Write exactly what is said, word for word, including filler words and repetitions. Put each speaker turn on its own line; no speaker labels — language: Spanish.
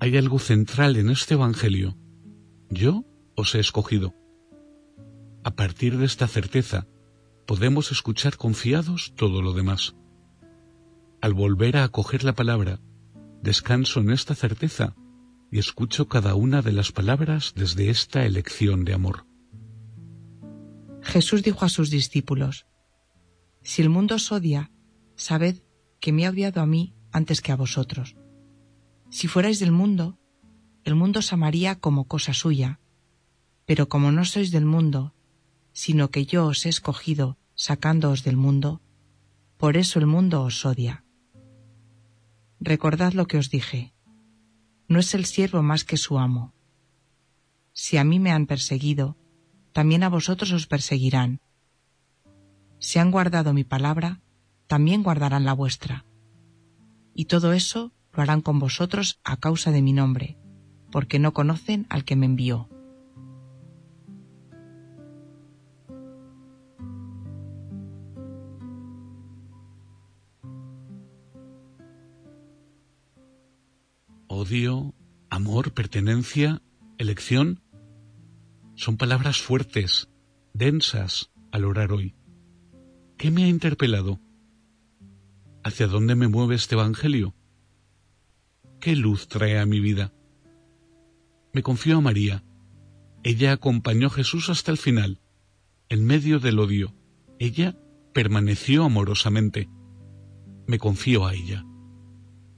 hay algo central en este Evangelio. Yo os he escogido. A partir de esta certeza, podemos escuchar confiados todo lo demás. Al volver a acoger la palabra, descanso en esta certeza y escucho cada una de las palabras desde esta elección de amor.
Jesús dijo a sus discípulos: Si el mundo os odia, sabed que me ha odiado a mí antes que a vosotros. Si fuerais del mundo, el mundo os amaría como cosa suya, pero como no sois del mundo, sino que yo os he escogido sacándoos del mundo, por eso el mundo os odia. Recordad lo que os dije: no es el siervo más que su amo. Si a mí me han perseguido, también a vosotros os perseguirán. Si han guardado mi palabra, también guardarán la vuestra. Y todo eso lo harán con vosotros a causa de mi nombre, porque no conocen al que me envió.
Odio, amor, pertenencia, elección, son palabras fuertes, densas al orar hoy. ¿Qué me ha interpelado? ¿Hacia dónde me mueve este Evangelio? ¿Qué luz trae a mi vida? Me confío a María. Ella acompañó a Jesús hasta el final. En medio del odio, ella permaneció amorosamente. Me confío a ella.